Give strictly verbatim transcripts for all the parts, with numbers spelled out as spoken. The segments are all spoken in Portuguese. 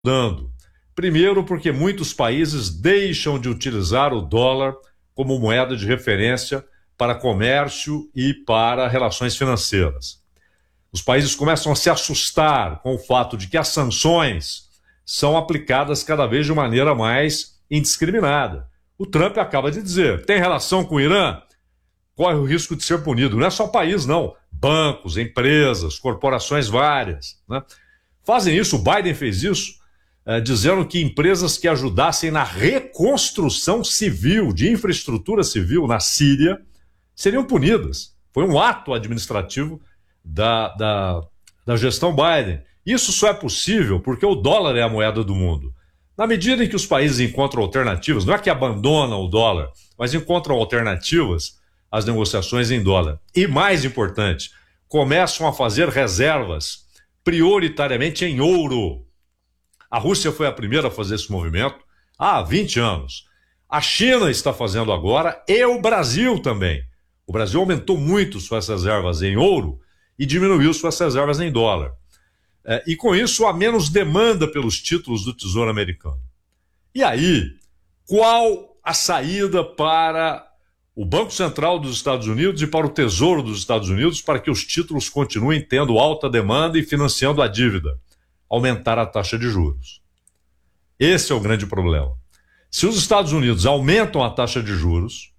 mudando. Primeiro, porque muitos países deixam de utilizar o dólar como moeda de referência para comércio e para relações financeiras. Os países começam a se assustar com o fato de que as sanções são aplicadas cada vez de maneira mais indiscriminada. O Trump acaba de dizer, tem relação com o Irã? Corre o risco de ser punido. Não é só país, não. Bancos, empresas, corporações várias, né? Fazem isso, o Biden fez isso, é, dizendo que empresas que ajudassem na reconstrução civil, de infraestrutura civil na Síria, seriam punidas. Foi um ato administrativo da, da, da gestão Biden. Isso só é possível porque o dólar é a moeda do mundo. Na medida em que os países encontram alternativas, não é que abandonam o dólar, mas encontram alternativas às negociações em dólar. E mais importante, começam a fazer reservas prioritariamente em ouro. A Rússia foi a primeira a fazer esse movimento há vinte anos. A China está fazendo agora e o Brasil também. O Brasil aumentou muito suas reservas em ouro e diminuiu suas reservas em dólar. É, e com isso há menos demanda pelos títulos do Tesouro Americano. E aí, qual a saída para o Banco Central dos Estados Unidos e para o Tesouro dos Estados Unidos para que os títulos continuem tendo alta demanda e financiando a dívida? Aumentar a taxa de juros. Esse é o grande problema. Se os Estados Unidos aumentam a taxa de juros,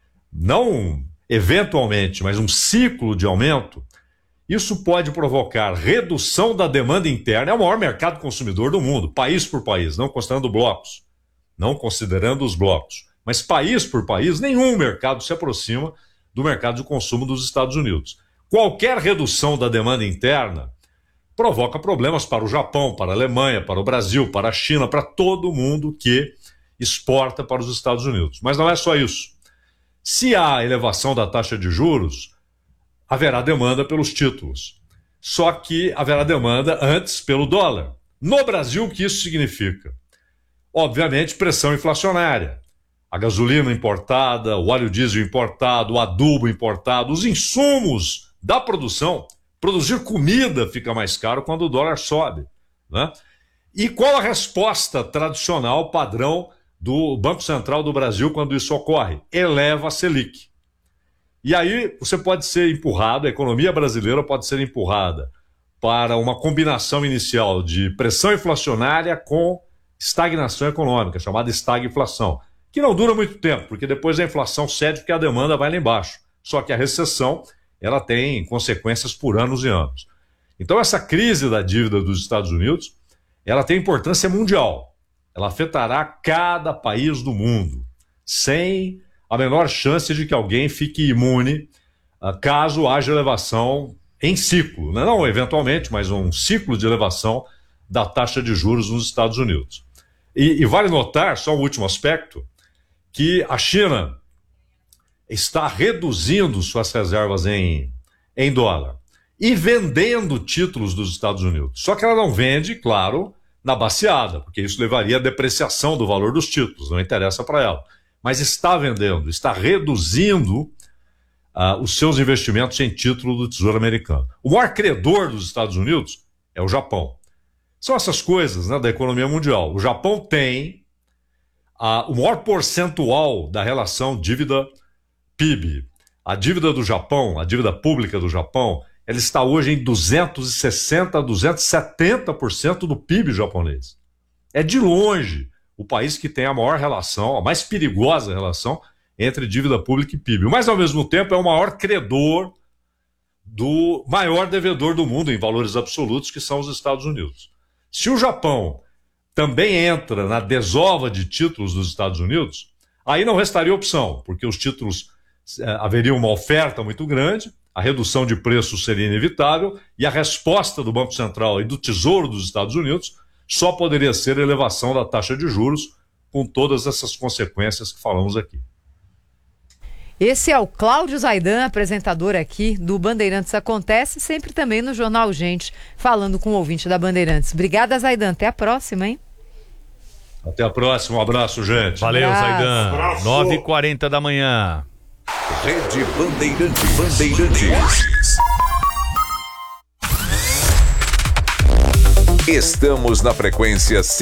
não eventualmente, mas um ciclo de aumento, isso pode provocar redução da demanda interna. É o maior mercado consumidor do mundo, país por país, não considerando blocos, não considerando os blocos. Mas país por país, nenhum mercado se aproxima do mercado de consumo dos Estados Unidos. Qualquer redução da demanda interna provoca problemas para o Japão, para a Alemanha, para o Brasil, para a China, para todo mundo que exporta para os Estados Unidos. Mas não é só isso. Se há elevação da taxa de juros, haverá demanda pelos títulos. Só que haverá demanda antes pelo dólar. No Brasil, o que isso significa? Obviamente, pressão inflacionária. A gasolina importada, o óleo diesel importado, o adubo importado, os insumos da produção. Produzir comida fica mais caro quando o dólar sobe, né? E qual a resposta tradicional, padrão do Banco Central do Brasil quando isso ocorre? Eleva a Selic. E aí você pode ser empurrado, a economia brasileira pode ser empurrada para uma combinação inicial de pressão inflacionária com estagnação econômica, chamada estagflação, que não dura muito tempo, porque depois a inflação cede porque a demanda vai lá embaixo. Só que a recessão, ela tem consequências por anos e anos. Então essa crise da dívida dos Estados Unidos, ela tem importância mundial. Ela afetará cada país do mundo, sem a menor chance de que alguém fique imune uh, caso haja elevação em ciclo, né? Não eventualmente, mas um ciclo de elevação da taxa de juros nos Estados Unidos. E, e vale notar, só um último aspecto, que a China está reduzindo suas reservas em, em dólar e vendendo títulos dos Estados Unidos. Só que ela não vende, claro, na baseada, porque isso levaria à depreciação do valor dos títulos, não interessa para ela. Mas está vendendo, está reduzindo uh, os seus investimentos em título do Tesouro Americano. O maior credor dos Estados Unidos é o Japão. São essas coisas, né, da economia mundial. O Japão tem uh, o maior percentual da relação dívida-P I B. A dívida do Japão, a dívida pública do Japão, ela está hoje em duzentos e sessenta por cento a duzentos e setenta por cento do P I B japonês. É de longe o país que tem a maior relação, a mais perigosa relação entre dívida pública e P I B. Mas, ao mesmo tempo, é o maior credor do maior devedor do mundo em valores absolutos, que são os Estados Unidos. Se o Japão também entra na desova de títulos dos Estados Unidos, aí não restaria opção, porque os títulos eh, haveria uma oferta muito grande, a redução de preços seria inevitável, e a resposta do Banco Central e do Tesouro dos Estados Unidos só poderia ser a elevação da taxa de juros, com todas essas consequências que falamos aqui. Esse é o Cláudio Zaidan, apresentador aqui do Bandeirantes Acontece, sempre também no Jornal Gente, falando com o ouvinte da Bandeirantes. Obrigada, Zaidan. Até a próxima, hein? Até a próxima. Um abraço, gente. Valeu, abraço. Zaidan. nove e quarenta da manhã. Rede Bandeirantes. Bandeirantes. Estamos na frequência